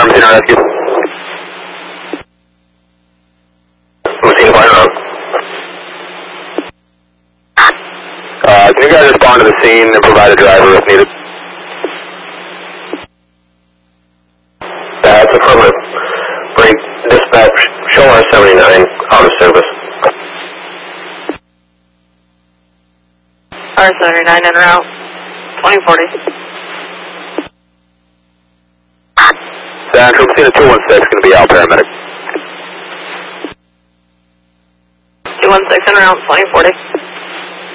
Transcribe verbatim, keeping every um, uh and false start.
Arms in rescue. Machine fire on. Uh, can you guys respond to the scene and provide a driver if needed? That's affirmative. Break dispatch, show R seventy-nine, out of service. R seventy-nine en route, twenty forty. Central, Messina two one six, going to be out, paramedic. two one six en route, twenty forty.